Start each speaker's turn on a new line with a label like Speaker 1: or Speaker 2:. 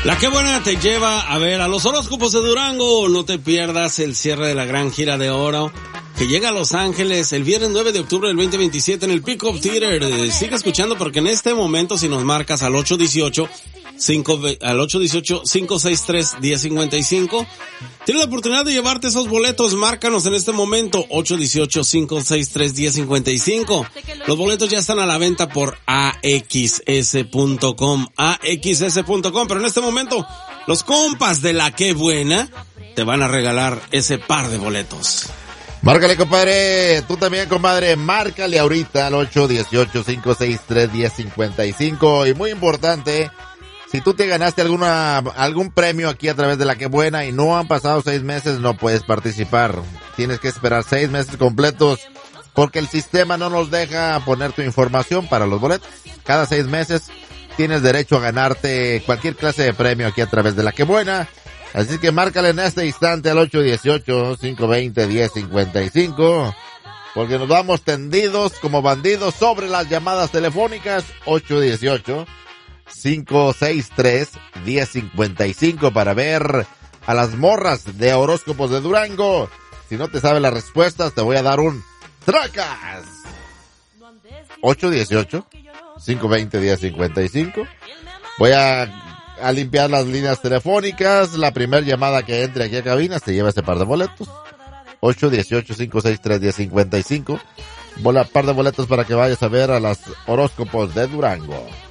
Speaker 1: La que buena te lleva a ver a los horóscopos de Durango. No te pierdas el cierre de la gran gira de oro que llega a Los Ángeles el viernes 9 de octubre del 2027 en el Peacock Theater. Sigue escuchando porque en este momento, si nos marcas al 818-563-1055, tienes la oportunidad de llevarte esos boletos. Márcanos en este momento, 818-563-1055. Los boletos ya están a la venta por AXS.com, pero en este momento, los compas de La Que Buena te van a regalar ese par de boletos.
Speaker 2: Márcale, compadre. Tú también, compadre. Márcale ahorita al 818-563-1055. Y muy importante, si tú te ganaste algún premio aquí a través de La Que Buena y no han pasado 6 meses, no puedes participar. Tienes que esperar 6 meses completos porque el sistema no nos deja poner tu información para los boletos. Cada 6 meses tienes derecho a ganarte cualquier clase de premio aquí a través de La Que Buena. Así que márcale en este instante al 818-520-1055, porque nos vamos tendidos como bandidos sobre las llamadas telefónicas. 818-563-1055 para ver a las morras de horóscopos de Durango. Si no te sabes las respuestas, te voy a dar un tracas. 818-520-1055. Voy a limpiar las líneas telefónicas. La primera llamada que entre aquí a cabina se lleva ese par de boletos. 818-563-1055. Par de boletos para que vayas a ver a las horóscopos de Durango.